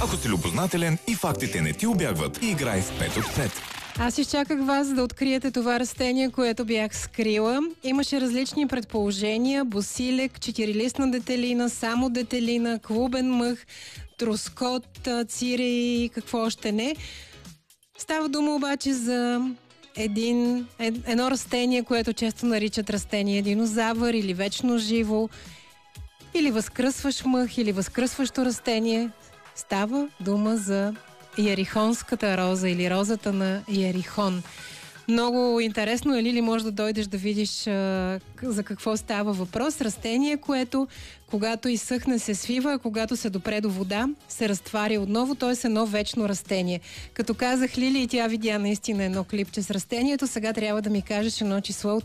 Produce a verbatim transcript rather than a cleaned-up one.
Ако си любознателен и фактите не ти убягват, играй в пет от пет. Аз изчаках вас да откриете това растение, което бях скрила. Имаше различни предположения. Босилек, четирилистна детелина, само детелина, клубен мъх, троскот, цири и какво още не. Става дума обаче за един, едно растение, което често наричат растение динозавър или вечно живо, или възкръсващ мъх, или възкръсващо растение. Става дума за Иерихонската роза или розата на Иерихон. Много интересно е, Лили, може да дойдеш да видиш а, за какво става въпрос. Растение, което когато изсъхне се свива, а когато се допре до вода се разтваря отново, т.е. едно вечно растение. Като казах Лили и тя видя наистина едно клипче с растението, сега трябва да ми кажеш едно число от